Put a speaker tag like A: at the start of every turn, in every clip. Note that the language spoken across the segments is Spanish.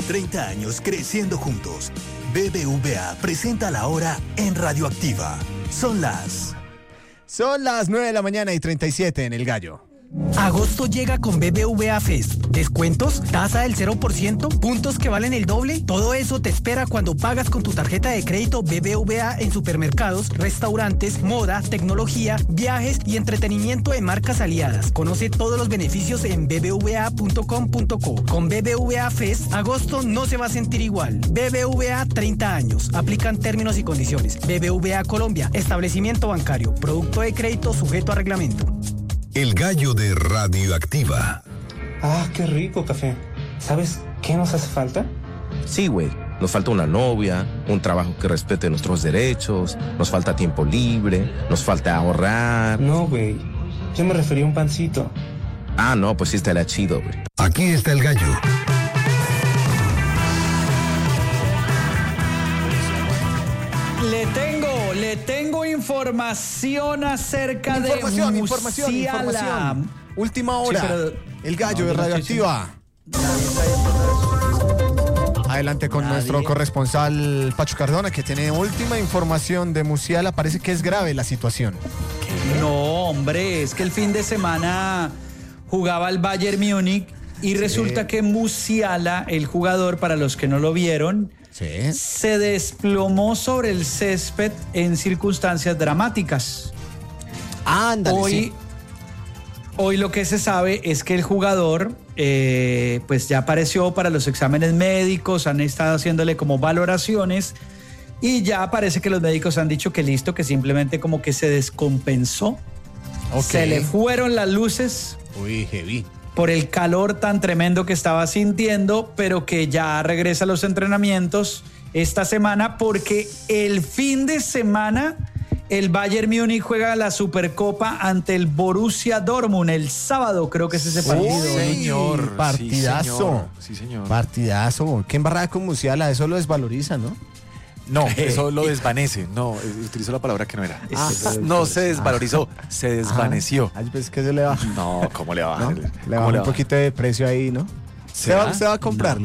A: 30 años creciendo juntos. BBVA presenta la hora en Radioactiva. Son las
B: 9 de la mañana y 37 en El Gallo.
C: Agosto llega con BBVA Fest. Descuentos, tasa del 0%, puntos que valen el doble. Todo eso te espera cuando pagas con tu tarjeta de crédito BBVA en supermercados, restaurantes, moda, tecnología, viajes y entretenimiento de marcas aliadas. Conoce todos los beneficios en bbva.com.co. Con BBVA Fest, agosto no se va a sentir igual. BBVA 30 años. Aplican términos y condiciones. BBVA Colombia. Establecimiento bancario. Producto de crédito sujeto a reglamento.
A: El Gallo de Radioactiva.
D: Ah, qué rico café. ¿Sabes qué nos hace falta?
E: Sí, güey. Nos falta una novia, un trabajo que respete nuestros derechos, nos falta tiempo libre, nos falta ahorrar.
D: No, güey. Yo me refería a un pancito.
E: Ah, no, pues sí estaría chido, güey.
A: Aquí está El Gallo.
F: Le tengo información acerca de
B: Información. Última hora.
F: Sí, pero
B: El Gallo de Radioactiva. Adelante con nuestro corresponsal Pacho Cardona, que tiene última información de Musiala. Parece que es grave la situación.
F: No, hombre, es que el fin de semana jugaba el Bayern Múnich y resulta que Musiala, el jugador, para los que no lo vieron, se desplomó sobre el césped en circunstancias dramáticas.
B: Ándale.
F: Hoy lo que se sabe es que el jugador pues ya apareció para los exámenes médicos, han estado haciéndole como valoraciones y ya parece que los médicos han dicho que listo, que simplemente como que se descompensó. Se le fueron las luces.
B: Uy, heavy.
F: Por el calor tan tremendo que estaba sintiendo, pero que ya regresa a los entrenamientos esta semana porque el fin de semana el Bayern Múnich juega la Supercopa ante el Borussia Dortmund el sábado, creo que es ese partido.
B: Señor, partidazo.
G: Sí, señor.
B: Partidazo. Qué embarrada con Musiala, eso lo desvaloriza, ¿no?
G: No, eso lo desvanece. No, utilizó la palabra que no era. No se desvalorizó, se desvaneció.
B: Pues que se le baja.
G: No, ¿cómo le baja?
B: ¿No? Le baja un poquito de precio ahí, ¿no? Se va a comprarlo.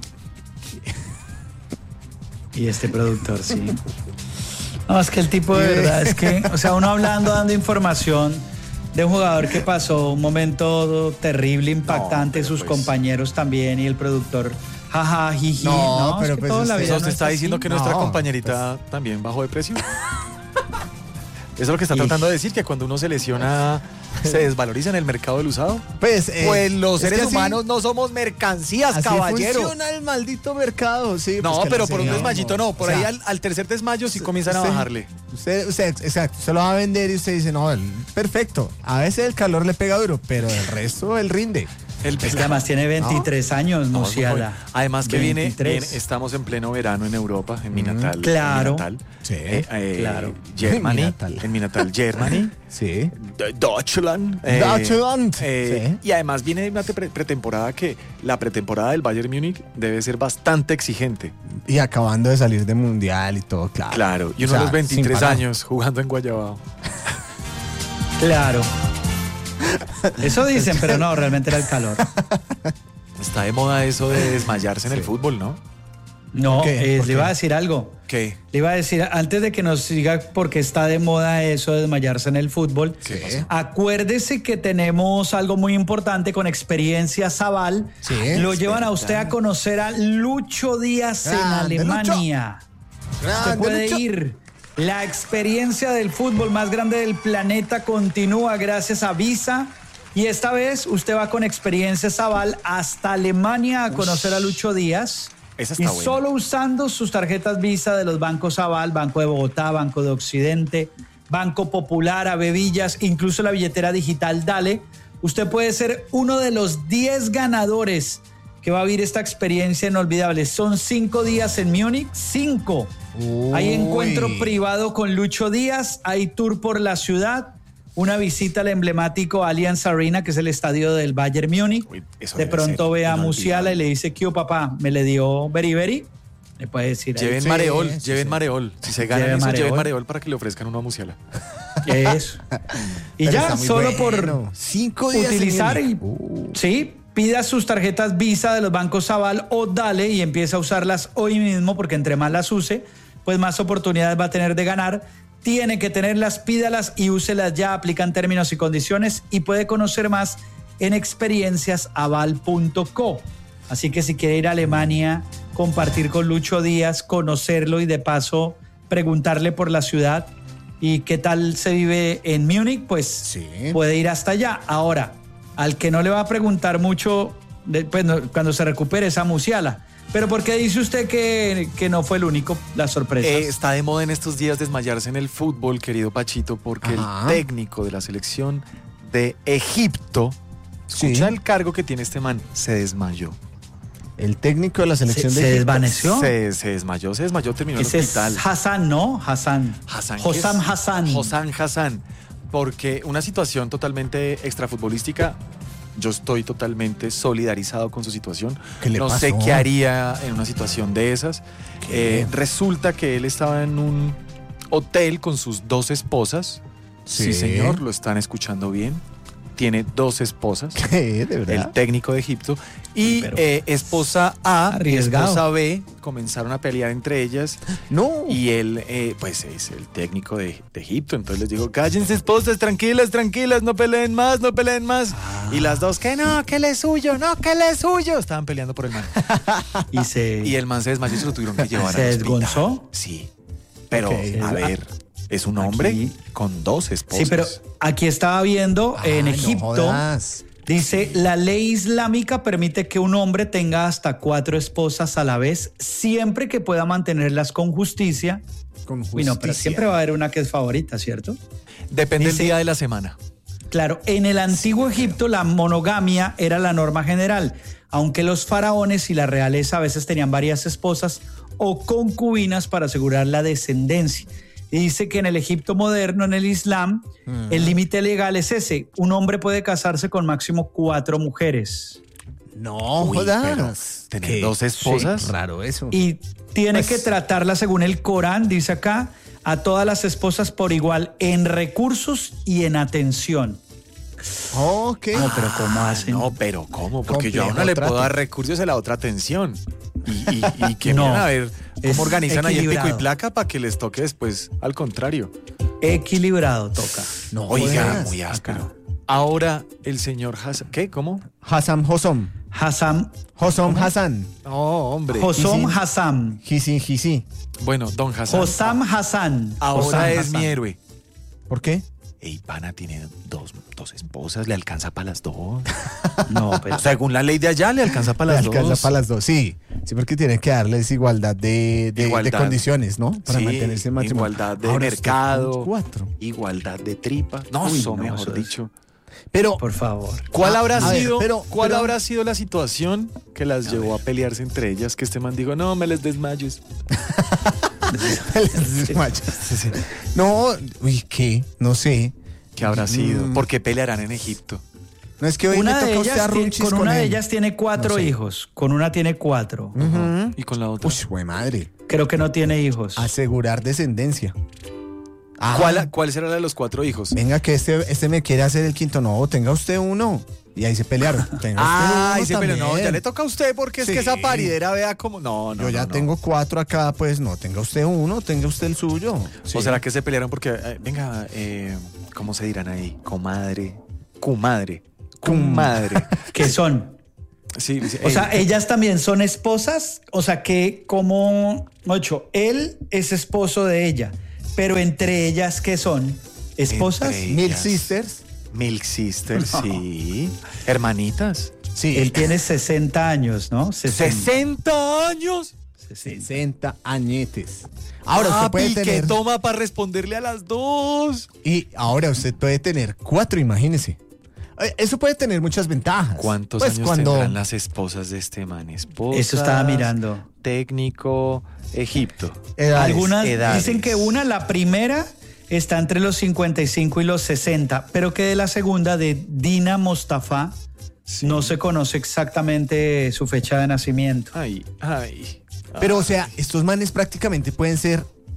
F: Y este productor, sí. No, es que el tipo de verdad es que, o sea, uno hablando, dando información de un jugador que pasó un momento terrible, impactante, sus compañeros también y el productor. Jaja, jiji.
B: No, pero
F: es que
B: pues
F: toda la vida
G: ¿Usted está diciendo que nuestra compañerita también bajó de precio? ¿Eso es lo que está tratando de decir? Que cuando uno se lesiona se desvaloriza en el mercado del usado.
B: Pues
G: los seres humanos no somos mercancías,
B: así
G: caballero.
B: Funciona el maldito mercado, sí.
G: No,
B: pues
G: pero por un desmayito no. Por ahí al tercer desmayo sí comienzan a bajarle.
B: Exacto, se lo va a vender y usted dice, no, perfecto. A veces el calor le pega duro, pero el resto él rinde.
F: Es que además tiene 23 años, Musiala.
G: Además que viene, estamos en pleno verano en Europa, en mi natal.
F: Claro.
B: Sí,
F: claro.
G: Germany. En mi natal Germany.
B: Sí.
G: Deutschland.
B: Deutschland. Sí.
G: Y además viene una pretemporada que la pretemporada del Bayern Múnich debe ser bastante exigente.
B: Y acabando de salir de mundial y todo, claro.
G: Claro, y uno de los 23 años jugando en Guayabao.
F: Claro. Eso dicen, pero no, realmente era el calor.
G: Está de moda eso de desmayarse en el fútbol, ¿no?
F: No, le iba a decir algo.
G: ¿Qué?
F: Le iba a decir, antes de que nos diga por qué está de moda eso de desmayarse en el fútbol, acuérdese que tenemos algo muy importante con Experiencia Zabal. Lo llevan a usted a conocer a Lucho Díaz en Alemania. Usted puede ir. La experiencia del fútbol más grande del planeta continúa gracias a Visa y esta vez usted va con Experiencia Zabal hasta Alemania a conocer a Lucho Díaz.
G: Esa está
F: y
G: buena.
F: Solo usando sus tarjetas Visa de los bancos Zabal, Banco de Bogotá, Banco de Occidente, Banco Popular, Avevillas, incluso la billetera digital Dale, usted puede ser uno de los 10 ganadores que va a vivir esta experiencia inolvidable. Son 5 días en Múnich, 5. Hay encuentro privado con Lucho Díaz, hay tour por la ciudad, una visita al emblemático Allianz Arena, que es el estadio del Bayern Múnich. De pronto ve a Musiala y le dice, ¿qué papá? ¿Me le dio Beriberi? Le puede decir.
G: Lleven Mareol, lleven Mareol. Si se ganan eso, lleven Mareol para que le ofrezcan uno a Musiala.
F: Eso. Y ya, solo por
B: 5 días
F: utilizar y... Sí, Pida sus tarjetas Visa de los bancos Aval o Dale y empieza a usarlas hoy mismo, porque entre más las use, pues más oportunidades va a tener de ganar. Tiene que tenerlas, pídalas y úselas ya. Aplican términos y condiciones y puede conocer más en experienciasaval.co. Así que si quiere ir a Alemania, compartir con Lucho Díaz, conocerlo y de paso preguntarle por la ciudad y qué tal se vive en Múnich, pues sí, puede ir hasta allá. Ahora, al que no le va a preguntar mucho cuando se recupere esa Musiala. Pero ¿por qué dice usted que no fue el único, las sorpresas?
G: Está de moda en estos días desmayarse en el fútbol, querido Pachito, porque el técnico de la selección de Egipto, escucha el cargo que tiene este man, se desmayó.
B: El técnico de la selección de
F: Egipto.
B: ¿Se
F: desvaneció?
G: Se desmayó, terminó en el hospital.
F: Es Hassan, ¿no? Hossam
G: Hassan. Porque una situación totalmente extrafutbolística, yo estoy totalmente solidarizado con su situación. No sé qué haría en una situación de esas. Resulta que él estaba en un hotel con sus 2 esposas. Sí, señor, lo están escuchando bien. Tiene 2 esposas.
B: ¿Qué? ¿De verdad?
G: El técnico de Egipto. Y esposa A y esposa B comenzaron a pelear entre ellas.
B: No.
G: Y él, pues es el técnico de Egipto. Entonces les dijo, cállense esposas, tranquilas, no peleen más. Y las dos, que no, que él es suyo. Estaban peleando por el man. Y el man se desmayó y se lo tuvieron que llevar
F: ¿Se desgonzó?
G: Sí. Pero, a ver, es un hombre con 2 esposas.
F: Sí, pero aquí estaba viendo en Egipto, dice, la ley islámica permite que un hombre tenga hasta 4 esposas a la vez, siempre que pueda mantenerlas con justicia. Bueno, pero siempre va a haber una que es favorita, ¿cierto?
G: Depende del día de la semana.
F: Claro, en el antiguo Egipto la monogamia era la norma general, aunque los faraones y la realeza a veces tenían varias esposas o concubinas para asegurar la descendencia. Y dice que en el Egipto moderno, en el Islam, el límite legal es ese. Un hombre puede casarse con máximo 4 mujeres.
B: No jodas.
G: ¿Tener 2 esposas?
B: Sí, raro eso.
F: Y tiene que tratarla, según el Corán, dice acá, a todas las esposas por igual en recursos y en atención.
B: Ok.
F: No, pero ¿cómo hacen?
G: No, pero ¿cómo? Porque yo a una le puedo dar recursos y a la otra atención. Y que miren a ver cómo organizan ahí el pico y placa para que les toque después, al contrario.
F: Equilibrado toca.
G: No, oiga, muy áspero. Ahora el señor Hassan, ¿qué? ¿Cómo?
B: Hassan.
G: No, hombre.
F: Hossam Hassan.
B: Hisi.
G: Bueno, don Hassan.
F: Hossam Hassan.
G: Ahora es mi héroe.
B: ¿Por qué?
G: Ey, pana tiene dos esposas, le alcanza para las 2.
F: No, pero
G: según la ley de allá, le alcanza para las 2.
B: Le alcanza para las 2, sí. Sí, porque tiene que darles igualdad de condiciones, ¿no? Para mantenerse en matrimonio.
G: Igualdad de mercado, 4. Igualdad de tripa. Mejor dicho.
B: Pero,
F: por favor.
G: ¿Cuál habrá sido la situación que las llevó a pelearse entre ellas? Que este man dijo, no, me les desmayes.
B: No, ¿qué? No sé.
G: ¿Qué habrá sido? ¿Por qué pelearán en Egipto?
B: No es que hoy me toca usted arrunchis
F: con una de ellas tiene 4 hijos. Con una tiene 4.
G: ¿Y con la otra?
B: Uy, güey, madre.
F: Creo que no tiene hijos.
B: Asegurar descendencia.
G: ¿Cuál será la de los 4 hijos?
B: Venga, que este me quiere hacer el quinto. No, tenga usted uno. Y ahí se pelearon.
G: Ahí se pelearon. No, ya le toca a usted porque es que esa paridera vea como... No.
B: Yo ya tengo 4 acá, pues no, tenga usted uno, tenga usted el suyo.
G: Sí. ¿O será que se pelearon porque, venga, ¿cómo se dirán ahí? Comadre.
F: ¿Qué son?
G: Sí.
F: O sea, ellas también son esposas. O sea, que como... él es esposo de ella. Pero entre ellas, ¿qué son? ¿Esposas?
B: Milk Sisters.
G: Milk Sisters, no. Sí. Hermanitas.
F: Sí. Él tiene 60 años, ¿no?
G: ¿60 años?
B: 60 añetes. Ahora usted puede tener...
G: ¿Qué toma para responderle a las 2?
B: Y ahora usted puede tener 4, imagínese. Eso puede tener muchas ventajas.
G: ¿Cuántos años tendrán las esposas de este man? Esposas,
F: eso estaba mirando.
G: Técnico, Egipto.
F: Algunas dicen que la primera está entre los 55 y los 60, pero que de la segunda, de Dina Mostafa, no se conoce exactamente su fecha de nacimiento.
G: Ay.
B: Pero, o sea, estos manes prácticamente pueden ser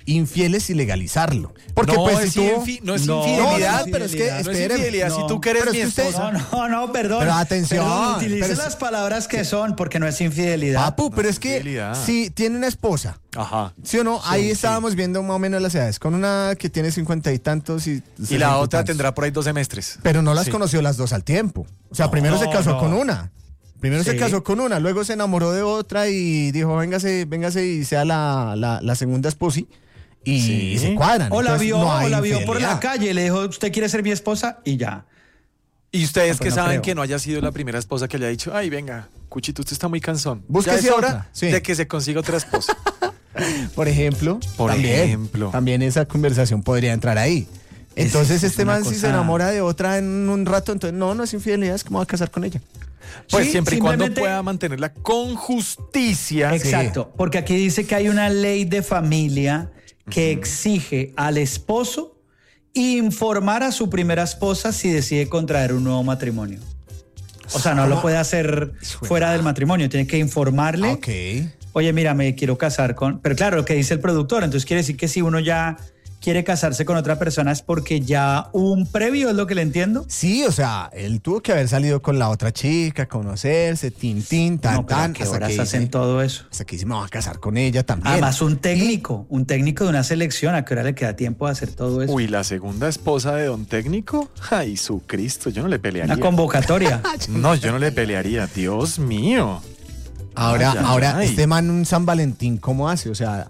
B: infieles y legalizarlo. Porque
G: no,
B: pues
G: es
B: si tú...
G: no es infidelidad,
B: pero es que
G: no es
B: espéreme.
G: infidelidad si tú que eres
B: Pero
G: mi
B: es que usted-
G: esposa.
F: No, perdón.
B: Pero atención,
F: Perdón, utilice
B: pero-
F: las palabras que son, porque no es infidelidad.
B: Papu, pero
G: No
B: es
G: es
B: que
G: infidelidad.
B: si tiene una esposa,
G: Ajá.
B: ¿sí o no? Ahí estábamos viendo más o menos las edades, con una que tiene 50 y tantos y...
G: Y
B: 60
G: la otra
B: tantos.
G: tendrá por ahí 2 semestres.
B: Pero no las
G: Sí.
B: conoció las dos al tiempo. O sea, primero se casó con una. Primero se
F: Sí.
B: casó con una, luego se enamoró de otra y dijo, véngase y sea la segunda esposi. Y
G: Sí.
B: se cuadran.
F: O la
B: Entonces,
F: vio,
B: no hay
F: o la vio por la
B: infidelidad.
F: calle y le dijo, ¿usted quiere ser mi esposa? Y ya.
G: Y ustedes
F: No,
G: que
F: pues no
G: saben
F: creo.
G: que no haya sido la primera esposa que le ha dicho, ay, venga, Cuchito, usted está muy cansón.
B: Búsquese
G: Ya es hora
B: otra. Sí.
G: de que se consiga otra esposa.
B: Por ejemplo.
G: Por ejemplo.
B: También esa conversación podría entrar ahí. Entonces
F: Es
B: este
F: una
B: man si se
F: cosa-
B: enamora de otra en un rato, entonces no es infidelidad, es como va a casar con ella.
G: Pues
F: Sí,
G: siempre y cuando
F: simplemente-
G: pueda mantenerla con justicia.
F: Exacto, porque aquí dice que hay una ley de familia que exige al esposo informar a su primera esposa si decide contraer un nuevo matrimonio. O sea, no lo puede hacer fuera del matrimonio, tiene que informarle.
B: Ok.
F: Oye, mira, me quiero casar con... Pero claro, lo que dice el productor, entonces quiere decir que si uno ya quiere casarse con otra persona es porque ya hubo un previo, es lo que le entiendo.
B: Sí, o sea, él tuvo que haber salido con la otra chica, conocerse, tan,
F: No, pero ¿a
B: tan,
F: qué
B: hasta
F: horas
B: que
F: hacen
B: dice,
F: todo eso?
B: hasta que dice, me voy a casar con ella también.
F: Además, un técnico de una selección, ¿a qué hora le queda tiempo de hacer todo eso?
G: Uy, la segunda esposa de don técnico. Ay, su Cristo, yo no le pelearía.
F: Una convocatoria.
G: No, yo no le pelearía. Dios mío.
B: Ahora,
G: Ay, ay.
B: este man un San Valentín, ¿cómo hace? O sea,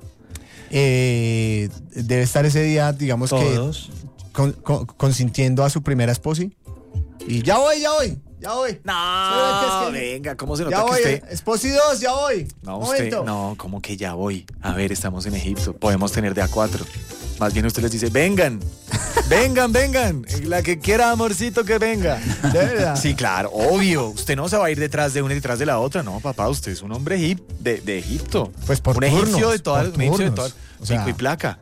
B: debe estar ese día, digamos
F: Todos.
B: que consintiendo a su primera esposa. Y ya voy.
G: No,
B: Sí,
G: venga, ¿cómo se
B: Ya
G: nota que
B: voy,
G: usted...
B: esposi 2, ya voy.
G: No,
B: Momento.
G: usted, no, ¿cómo que ya voy? A ver, estamos en Egipto, podemos tener de a 4. Más bien usted les dice, vengan, vengan, la que quiera amorcito que venga.
B: ¿De verdad?
G: Sí, claro, obvio, usted no se va a ir detrás de una y detrás de la otra, no, papá, usted es un hombre de Egipto.
B: Pues por
G: un egipcio
B: turnos,
G: de todas,
B: por
G: un egipcio de
B: turnos.
G: todas,
B: O sea,
G: pico y placa.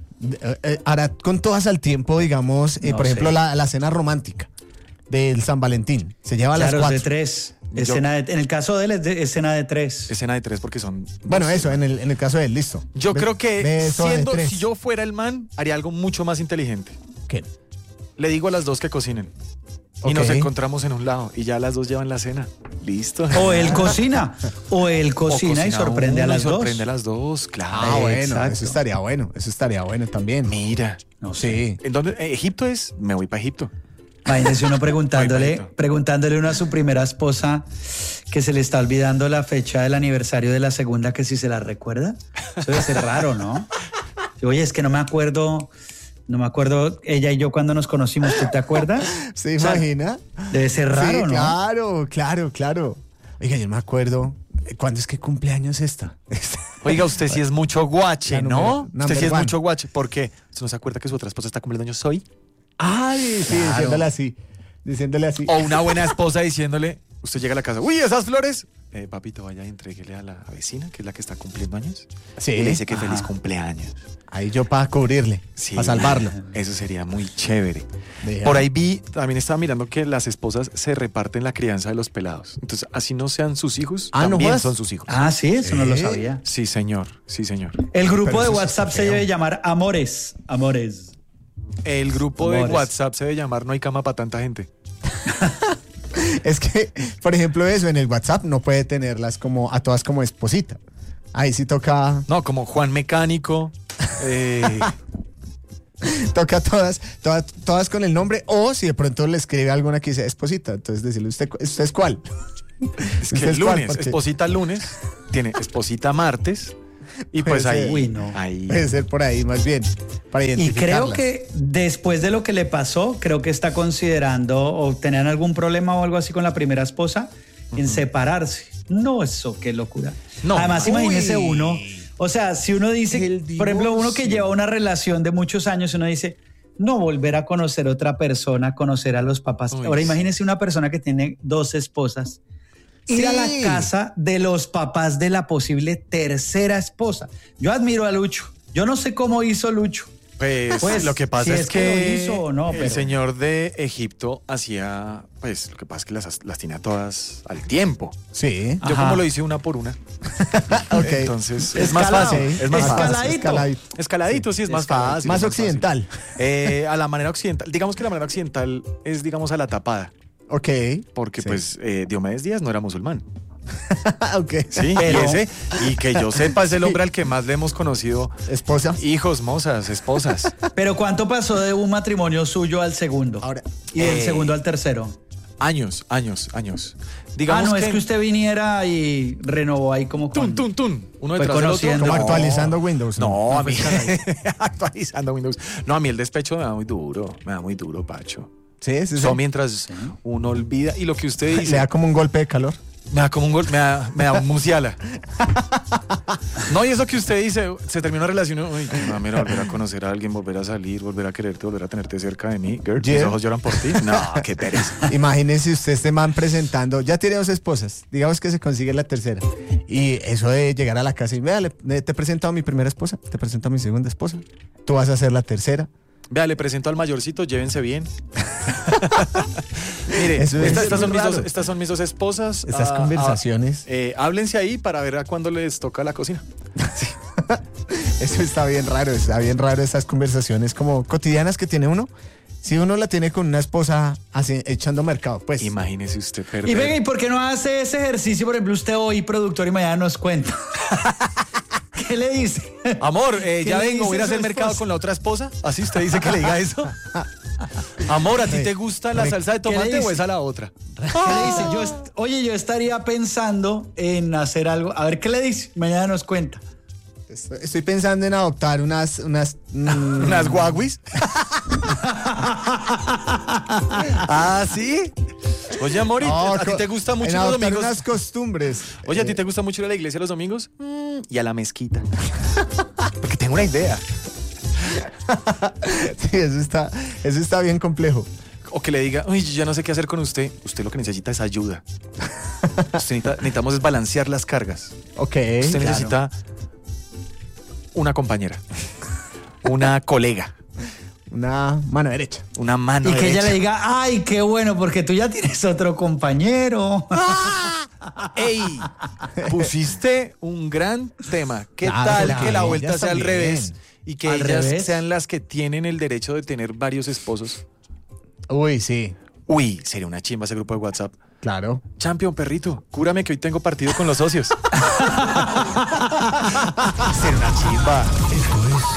B: Hará con todas al tiempo, digamos,
F: No
B: por ejemplo,
F: sé.
B: la cena romántica del San Valentín. Se lleva a las
F: Claro, es
B: 4.
F: de 3.
G: Yo-
F: En el caso de él es de escena de 3.
G: Escena de 3 porque son...
B: Bueno,
G: dos.
B: eso, en el caso de él, listo.
G: Yo creo que
B: Beso de 3.
G: si yo fuera el man, haría algo mucho más inteligente.
B: ¿Qué?
G: Le digo a las dos que cocinen. Y
B: Ok.
G: nos encontramos en un lado y ya las dos llevan la cena. Listo.
F: O él cocina. O él
G: O
F: cocina y sorprende a
G: uno y
F: las dos.
G: sorprende a las dos, claro.
B: Ah, bueno,
F: Exacto.
B: eso estaría bueno también.
G: Mira.
F: No sé.
B: Sí.
G: ¿En dónde? Egipto es. Me voy para Egipto.
F: Imagínese uno preguntándole
G: Muy
F: uno a su primera esposa que se le está olvidando la fecha del aniversario de la segunda, que si se la recuerda. Eso debe ser raro, ¿no? Oye, es que no me acuerdo ella y yo cuando nos conocimos, ¿tú te acuerdas?
B: ¿Se
F: O sea,
B: imagina?
F: Debe ser raro,
B: Sí,
F: ¿no?
B: claro. Oiga, yo no me acuerdo. ¿Cuándo es que cumpleaños esta?
G: Oiga, usted sí es mucho guache,
B: La
G: ¿no?
B: number
G: Usted sí es
B: one.
G: mucho guache. ¿Por qué? ¿Usted no se acuerda que su otra esposa está cumpliendo años hoy?
B: Ay, sí,
F: Claro.
B: diciéndole así.
G: O una buena esposa diciéndole, usted llega a la casa, uy, esas flores. Papito, vaya y entréguele a la vecina, que es la que está cumpliendo años.
B: Sí.
G: Y le dice que
F: Ajá.
G: feliz cumpleaños.
B: Ahí yo para cubrirle,
G: Sí.
B: para salvarlo.
G: Eso sería muy chévere.
B: Vea.
G: Por ahí también estaba mirando que las esposas se reparten la crianza de los pelados. Entonces, así no sean sus hijos,
B: Ah, ¿no
G: también
B: jodas?
G: son sus hijos.
F: Ah, sí, eso no lo
B: ¿Sí?
F: sabía.
G: Sí, señor, sí, señor.
F: El grupo
B: Pero
F: de
B: eso sí
F: WhatsApp
B: está
F: se
B: feo.
F: debe llamar Amores.
G: El grupo de
F: Amores.
G: WhatsApp se debe llamar No hay cama para tanta gente.
B: Es que, por ejemplo, eso en el WhatsApp no puede tenerlas como a todas como esposita. Ahí sí toca
G: No, como Juan Mecánico.
B: toca todas con el nombre, o si de pronto le escribe alguna que dice esposita, entonces decirle, ¿usted es cuál?
G: Es que
B: ¿Usted
G: el
B: cuál?
G: lunes,
B: Porque
G: esposita lunes, tiene esposita martes. Y pues
B: Puede
G: ahí,
B: ser.
F: Uy, no.
G: ahí.
B: Puede ser por ahí más bien, para
F: Y
B: identificarlas.
F: creo que después de lo que le pasó, creo que está considerando o tenían algún problema o algo así con la primera esposa en separarse. No, eso, qué locura.
G: No.
F: Además,
B: Uy.
F: imagínese uno, o sea, si uno dice,
B: El
F: por ejemplo, uno que
B: divorcio.
F: lleva una relación de muchos años, uno dice, no volver a conocer otra persona, conocer a los papás.
G: Uy,
F: Ahora
G: sí.
F: imagínese una persona que tiene 2 esposas. Ir a la
B: Sí.
F: casa de los papás de la posible tercera esposa. Yo admiro a Lucho. Yo no sé cómo hizo Lucho.
G: Pues, lo que pasa
F: si
G: es,
F: es que lo hizo o no,
G: el
F: pero-
G: señor de Egipto hacía, pues lo que pasa es que las tenía todas al tiempo.
B: Sí.
G: Yo
F: Ajá.
G: como lo hice una por una.
B: Okay.
G: Entonces es más fácil. Es más
F: Escaladito.
G: Escaladito, sí, es más fácil.
B: Más
G: es
B: occidental.
G: Fácil. A la manera occidental. Digamos que la manera occidental es, digamos, a la tapada.
B: Ok.
G: Porque, pues, Diomedes Díaz no era musulmán.
B: Ok.
G: Sí, y que yo sepa, es el hombre al que más le hemos conocido.
B: Esposa.
G: Hijos, mozas, esposas.
F: Pero ¿cuánto pasó de un matrimonio suyo al segundo?
B: Ahora,
F: y del segundo al tercero.
G: Años. Digamos
F: no es que usted viniera y renovó ahí como
G: Tun. Uno detrás del otro.
B: Como actualizando Windows.
G: No, a mí actualizando Windows. No, a mí el despecho me da muy duro, Pacho.
B: Sí.
G: Mientras uno olvida y lo que usted dice.
B: Le da como un golpe de calor.
G: Me da como un golpe, me da un musiala. No, y eso que usted dice, se terminó una relación, uy, mira, volver a conocer a alguien, volver a salir, volver a quererte, volver a tenerte cerca de mí. Girl, mis ojos lloran por ti. No, qué pereza.
B: Imagínese usted este man presentando, ya tiene 2 esposas, digamos que se consigue la tercera. Y eso de llegar a la casa y, vea, te he presentado a mi primera esposa, te presento a mi segunda esposa, tú vas a ser la tercera.
G: Vea, le presento al mayorcito, llévense bien. Mire, estas son mis 2 esposas.
B: Estas conversaciones.
G: Háblense ahí para ver a cuándo les toca la cocina.
B: Sí. Eso está bien raro esas conversaciones como cotidianas que tiene uno. Si uno la tiene con una esposa así, echando mercado, pues.
G: Imagínese usted perder.
F: Y venga, ¿y por qué no hace ese ejercicio, por ejemplo, usted hoy, productor, y mañana nos cuenta? ¿Qué le dice?
G: Amor, ya vengo, voy a ir a hacer mercado con la otra esposa. ¿Así usted dice que le diga eso? Amor, ¿a ti te gusta la salsa de tomate o es a la otra?
F: ¿Qué le dice? Yo estaría pensando en hacer algo. A ver, ¿qué le dice? Mañana nos cuenta.
B: Estoy pensando en adoptar unas
G: guaguis. ¿Ah, sí? Oye, amor, ¿a ti te gusta mucho los domingos?
B: Unas costumbres.
G: Oye, ¿a ti te gusta mucho ir a la iglesia los domingos? Y a la mezquita. Porque tengo una idea.
B: Sí, eso está bien complejo.
G: O que le diga, uy, yo ya no sé qué hacer con usted. Usted lo que necesita es ayuda. Necesitamos desbalancear las cargas.
B: Ok.
G: Usted necesita una compañera, una colega.
B: Una mano derecha.
G: Una mano derecha.
F: Y que ella le diga, ay, qué bueno, porque tú ya tienes otro compañero.
G: ¡Ey! Pusiste un gran tema. ¿Qué tal que la vuelta sea al revés? Y que ellas sean las que tienen el derecho de tener varios esposos.
B: Uy, sí.
G: Uy, sería una chimba ese grupo de WhatsApp.
B: Claro.
G: Champion, perrito, cúrame que hoy tengo partido con los socios. Sería una chimba.